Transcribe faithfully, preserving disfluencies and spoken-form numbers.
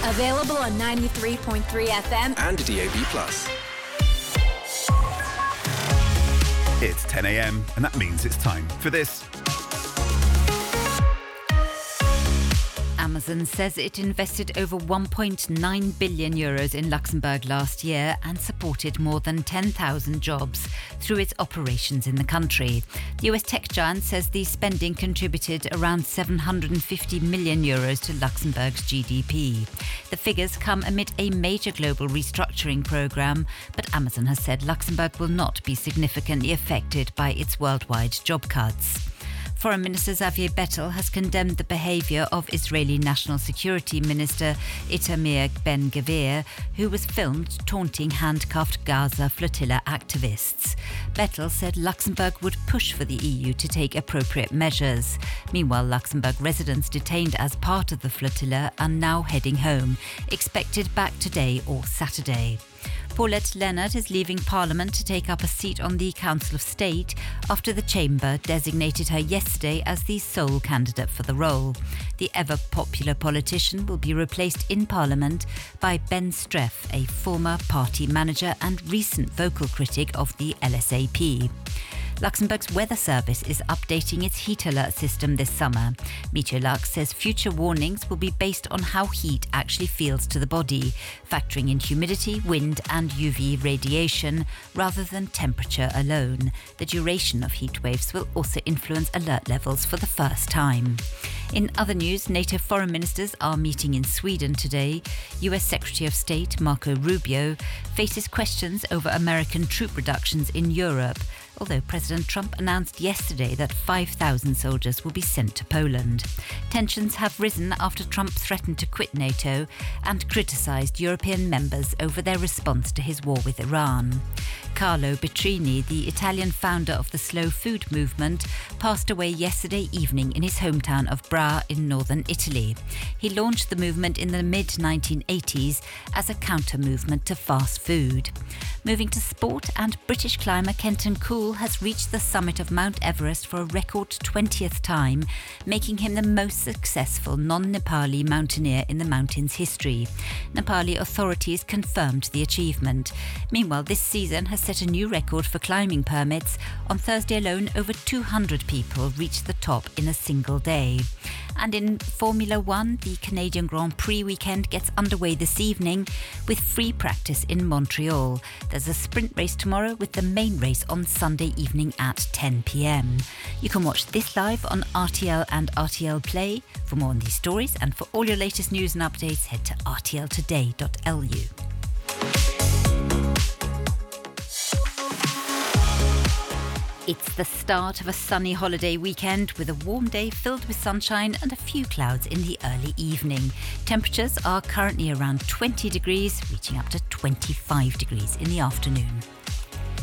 Available on ninety-three point three F M and D A B plus. It's ten a.m. and that means it's time for this. Amazon says it invested over one point nine billion euros in Luxembourg last year and supported more than ten thousand jobs through its operations in the country. The U S tech giant says the spending contributed around seven hundred fifty million euros to Luxembourg's G D P. The figures come amid a major global restructuring programme, but Amazon has said Luxembourg will not be significantly affected by its worldwide job cuts. Foreign Minister Xavier Bettel has condemned the behaviour of Israeli National Security Minister Itamar Ben-Gvir, who was filmed taunting handcuffed Gaza flotilla activists. Bettel said Luxembourg would push for the E U to take appropriate measures. Meanwhile, Luxembourg residents detained as part of the flotilla are now heading home, expected back today or Saturday. Paulette Leonard is leaving Parliament to take up a seat on the Council of State after the Chamber designated her yesterday as the sole candidate for the role. The ever-popular politician will be replaced in Parliament by Ben Streff, a former party manager and recent vocal critic of the L S A P. Luxembourg's weather service is updating its heat alert system this summer. Meteorlux says future warnings will be based on how heat actually feels to the body, factoring in humidity, wind and U V radiation rather than temperature alone. The duration of heat waves will also influence alert levels for the first time. In other news, NATO foreign ministers are meeting in Sweden today. U S Secretary of State Marco Rubio faces questions over American troop reductions in Europe, although President Trump announced yesterday that five thousand soldiers will be sent to Poland. Tensions have risen after Trump threatened to quit NATO and criticised European members over their response to his war with Iran. Carlo Petrini, the Italian founder of the slow food movement, passed away yesterday evening in his hometown of Bra in northern Italy. He launched the movement in the mid nineteen eighties as a counter-movement to fast food. Moving to sport, and British climber Kenton Cool has reached the summit of Mount Everest for a record twentieth time, making him the most successful non-Nepali mountaineer in the mountain's history. Nepali authorities confirmed the achievement. Meanwhile, this season has set a new record for climbing permits. On Thursday alone, over two hundred people reached the top in a single day. And in Formula One, the Canadian Grand Prix weekend gets underway this evening with free practice in Montreal. There's a sprint race tomorrow with the main race on Sunday evening at ten p.m. You can watch this live on R T L and R T L Play. For more on these stories and for all your latest news and updates, head to r t l today dot l u. It's the start of a sunny holiday weekend with a warm day filled with sunshine and a few clouds in the early evening. Temperatures are currently around twenty degrees, reaching up to twenty-five degrees in the afternoon.